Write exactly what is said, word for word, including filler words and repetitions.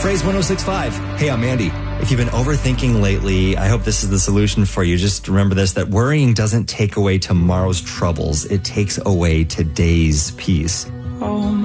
Phrase one oh six point five. Hey, I'm Andy. If you've been overthinking lately, I hope this is the solution for you. Just remember this, that worrying doesn't take away tomorrow's troubles. It takes away today's peace. Oh,